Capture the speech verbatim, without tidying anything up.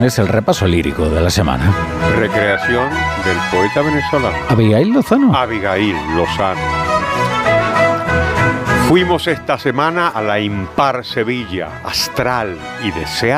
Es el repaso lírico de la semana. Recreación del poeta venezolano Abigail Lozano. Abigail Lozano. Fuimos esta semana a la impar Sevilla, astral y deseada.